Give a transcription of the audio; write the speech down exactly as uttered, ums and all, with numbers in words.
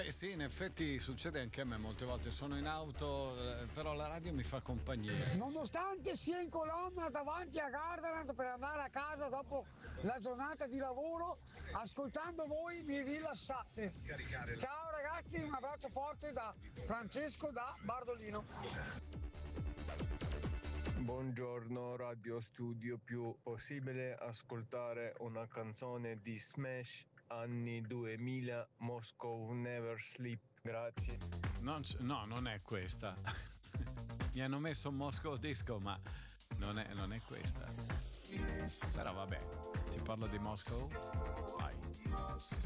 Beh sì, in effetti succede anche a me molte volte, sono in auto, eh, però la radio mi fa compagnia. Nonostante sia in colonna davanti a Gardaland per andare a casa dopo la giornata di lavoro, ascoltando voi mi rilassate. Ciao ragazzi, un abbraccio forte da Francesco da Bardolino. Buongiorno Radio Studio Più, possibile ascoltare una canzone di Smash anni duemila, Moscow Never Sleep? Grazie. Non c- no, non è questa. Mi hanno messo Moscow Disco, ma non è, non è questa. Però vabbè, ti parlo di Moscow? Vai.